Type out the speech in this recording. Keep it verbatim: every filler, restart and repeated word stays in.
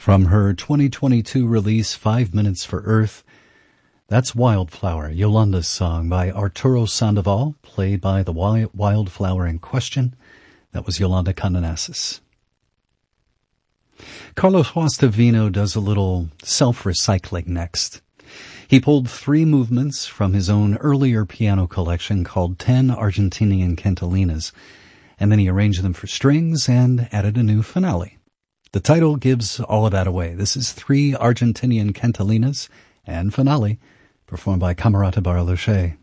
From her twenty twenty-two release, Five Minutes for Earth, that's Wildflower, Yolanda's song by Arturo Sandoval, played by the wildflower in question. That was Yolanda Condenasis. Carlos Guastavino does a little self-recycling next. He pulled three movements from his own earlier piano collection called Ten Argentinian Cantalinas, and then he arranged them for strings and added a new finale. The title gives all of that away. This is Three Argentinian Cantalinas and Finale, performed by Camerata Barlucci.